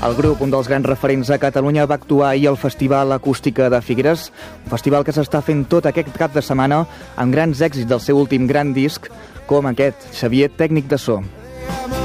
El grup, un dels grans referents a Catalunya, va actuar ahir al Festival Acústica de Figueres, un festival que s'està fent tot aquest cap de setmana amb grans èxits del seu últim gran disc, com aquest, Xavier, tècnic de so.